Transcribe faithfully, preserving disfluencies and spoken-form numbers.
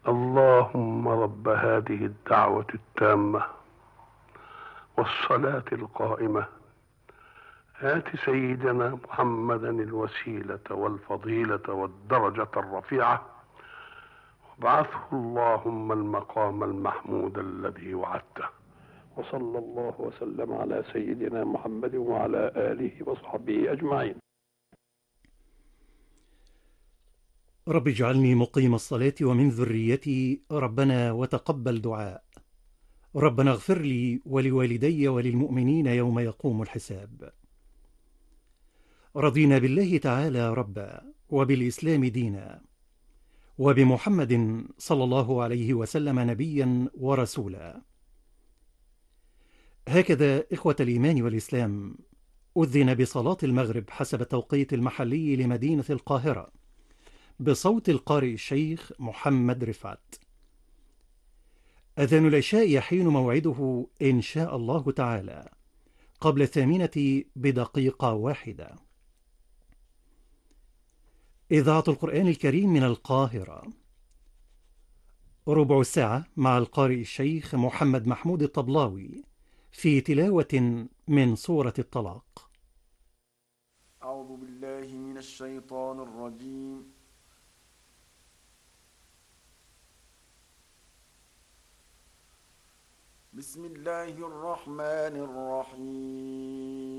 اللهم رب هذه الدعوة التامة والصلاة القائمة آت سيدنا محمدا الوسيلة والفضيلة والدرجة الرفيعة وابعثه اللهم المقام المحمود الذي وعدته. وصلى الله وسلم على سيدنا محمد وعلى آله وصحبه أجمعين. رب اجعلني مقيم الصلاة ومن ذريتي ربنا وتقبل دعاء. ربنا اغفر لي ولوالدي وللمؤمنين يوم يقوم الحساب. رضينا بالله تعالى ربا وبالإسلام دينا وبمحمد صلى الله عليه وسلم نبيا ورسولا. هكذا إخوة الإيمان والإسلام أذن بصلاة المغرب حسب التوقيت المحلي لمدينة القاهرة بصوت القارئ الشيخ محمد رفعت. أذان العشاء يحين موعده إن شاء الله تعالى قبل الثامنة بدقيقة واحدة. إذاعة القرآن الكريم من القاهرة، ربع الساعة مع القارئ الشيخ محمد محمود الطبلاوي في تلاوة من سورة الطلاق. أعوذ بالله من الشيطان الرجيم. بسم الله الرحمن الرحيم.